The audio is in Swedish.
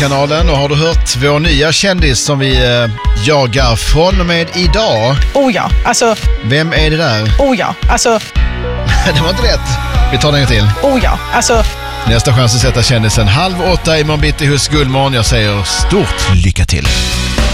Youtube-kanalen. Och har du hört vår nya kändis som vi jagar från och med idag? Oh ja, alltså... Vem är det där? Oh ja, alltså... Det var inte rätt. Vi tar den till. Oh ja, alltså... Nästa chans att sätta kändisen 7:30 imorgon bitti hos Gullmorgon. Jag säger stort lycka till.